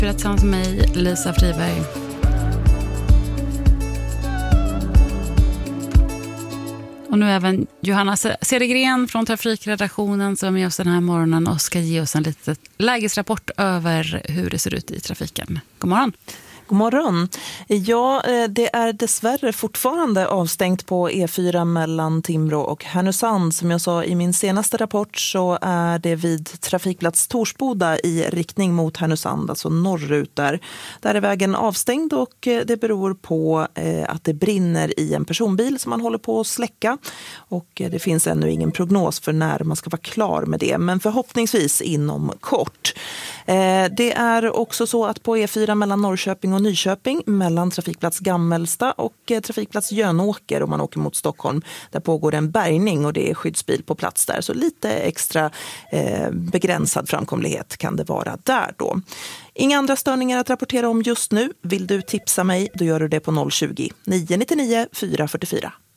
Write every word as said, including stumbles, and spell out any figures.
Nyhetsbrevet tillsammans med mig, Lisa Friberg. Och nu även Johanna Cedergren från trafikredaktionen som är med oss den här morgonen och ska ge oss en liten lägesrapport över hur det ser ut i trafiken. God morgon! God morgon. Ja, det är dessvärre fortfarande avstängt på E fyra mellan Timrå och Härnösand. Som jag sa i min senaste rapport så är det vid trafikplats Torsboda i riktning mot Härnösand, alltså norrut där. Där är vägen avstängd och det beror på att det brinner i en personbil som man håller på att släcka. Och det finns ännu ingen prognos för när man ska vara klar med det, men förhoppningsvis inom kort. Det är också så att på E fyra mellan Norrköping och Nyköping, mellan trafikplats Gammelsta och trafikplats Jönåker om man åker mot Stockholm, där pågår en bärgning och det är skyddsbil på plats där. Så lite extra eh, begränsad framkomlighet kan det vara där då. Inga andra störningar att rapportera om just nu. Vill du tipsa mig, då gör du det på noll tjugo, nio nio nio, fyra fyra fyra.